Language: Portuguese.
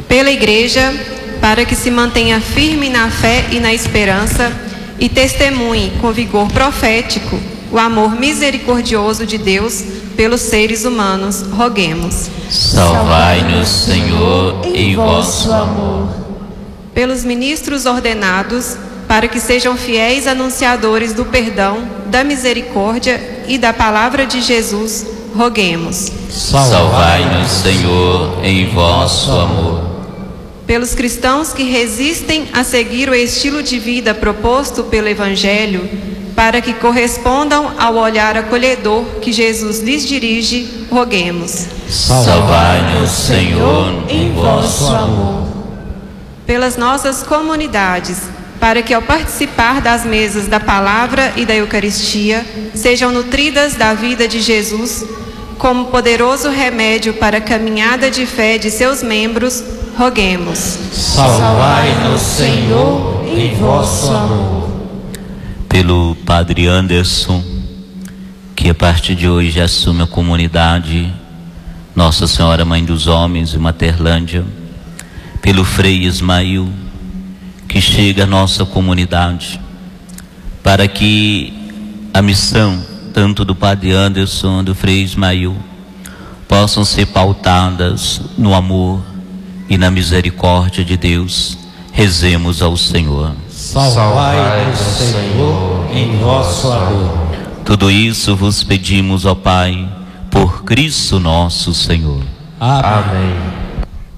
Pela Igreja, para que se mantenha firme na fé e na esperança e testemunhe com vigor profético o amor misericordioso de Deus pelos seres humanos, roguemos. Salvai-nos, Senhor, em vosso amor. Pelos ministros ordenados, para que sejam fiéis anunciadores do perdão, da misericórdia e da palavra de Jesus, roguemos. Salvai-nos, Senhor, em vosso amor. Pelos cristãos que resistem a seguir o estilo de vida proposto pelo Evangelho, para que correspondam ao olhar acolhedor que Jesus lhes dirige, roguemos. Salvai-nos, Senhor, em vosso amor. Pelas nossas comunidades, para que ao participar das mesas da palavra e da Eucaristia, sejam nutridas da vida de Jesus, como poderoso remédio para a caminhada de fé de seus membros, roguemos. Salvai-nos, Senhor, em vosso amor. Pelo Padre Anderson, que a partir de hoje assume a comunidade Nossa Senhora Mãe dos Homens e Materlândia. Pelo Frei Ismael, que chega à nossa comunidade, para que a missão tanto do Padre Anderson, do Frei Ismael, possam ser pautadas no amor e na misericórdia de Deus. Rezemos ao Senhor. Salvai-nos, Senhor, em vosso amor. Tudo isso vos pedimos, ó Pai, por Cristo nosso Senhor. Amém.